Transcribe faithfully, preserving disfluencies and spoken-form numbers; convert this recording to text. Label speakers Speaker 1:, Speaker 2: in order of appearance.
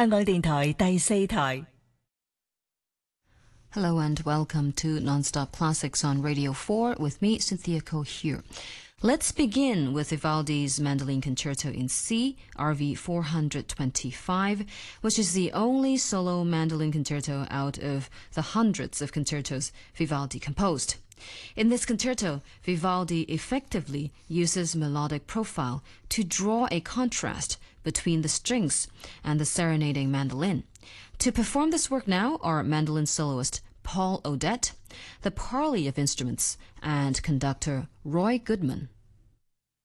Speaker 1: 香港電台第四台。
Speaker 2: Hello and welcome to Non-Stop Classics on Radio four with me, Cynthia Ko here. Let's begin with Vivaldi's Mandolin Concerto in C, R V four twenty-five, which is the only solo mandolin concerto out of the hundreds of concertos Vivaldi composed. In this concerto, Vivaldi effectively uses melodic profile to draw a contrast between the strings and the serenading mandolin. To perform this work now are mandolin soloist Paul Odette, the parley of instruments, and conductor Roy Goodman.